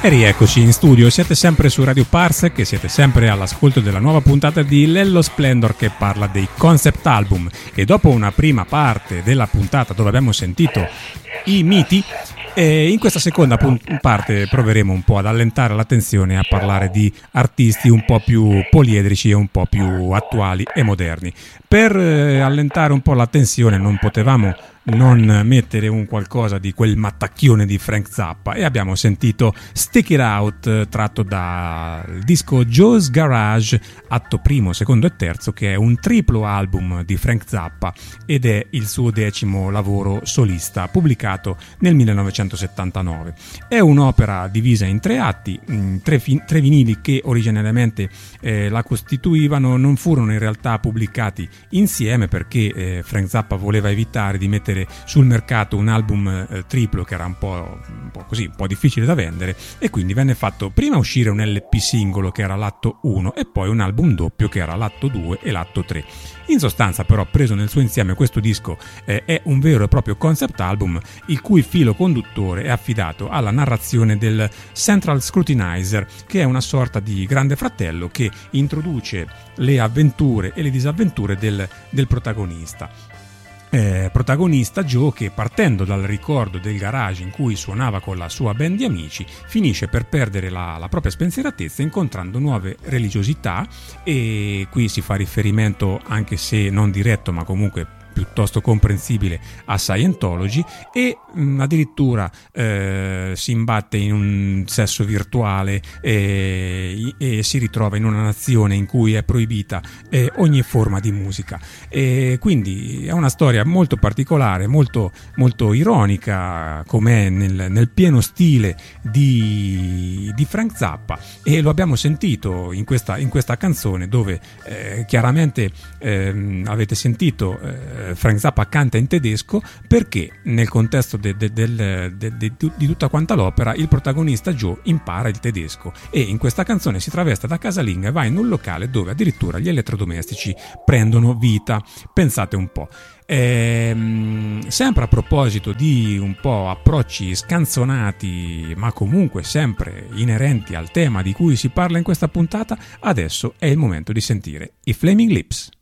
E rieccoci in studio, siete sempre su Radio Parsec e siete sempre all'ascolto della nuova puntata di Lello Splendor che parla dei concept album. E dopo una prima parte della puntata dove abbiamo sentito i miti, in questa seconda parte proveremo un po' ad allentare la tensione e a parlare di artisti un po' più poliedrici e un po' più attuali e moderni. Per allentare un po' la tensione non potevamo non mettere un qualcosa di quel mattacchione di Frank Zappa e abbiamo sentito Stick It Out tratto dal disco Joe's Garage atto primo, secondo e terzo, che è un triplo album di Frank Zappa ed è il suo 10° lavoro solista pubblicato nel 1979. È un'opera divisa in 3 atti, tre vinili che originariamente la costituivano non furono in realtà pubblicati insieme perché Frank Zappa voleva evitare di mettere sul mercato un album triplo che era un po' difficile da vendere, e quindi venne fatto prima uscire un LP singolo che era l'atto 1 e poi un album doppio che era l'atto 2 e l'atto 3. In sostanza, però, preso nel suo insieme, questo disco è un vero e proprio concept album il cui filo conduttore è affidato alla narrazione del Central Scrutinizer, che è una sorta di grande fratello che introduce le avventure e le disavventure del protagonista. Protagonista Joe che, partendo dal ricordo del garage in cui suonava con la sua band di amici, finisce per perdere la propria spensieratezza incontrando nuove religiosità, e qui si fa riferimento, anche se non diretto ma comunque piuttosto comprensibile, a Scientology, e addirittura si imbatte in un sesso virtuale e si ritrova in una nazione in cui è proibita ogni forma di musica, e quindi è una storia molto particolare, molto, molto ironica, com'è nel pieno stile di Frank Zappa, e lo abbiamo sentito in questa canzone dove chiaramente avete sentito Frank Zappa canta in tedesco perché nel contesto di tutta quanta l'opera il protagonista Joe impara il tedesco e in questa canzone si traveste da casalinga e va in un locale dove addirittura gli elettrodomestici prendono vita. Pensate un po'. Sempre a proposito di un po' approcci scanzonati ma comunque sempre inerenti al tema di cui si parla in questa puntata, adesso è il momento di sentire i Flaming Lips.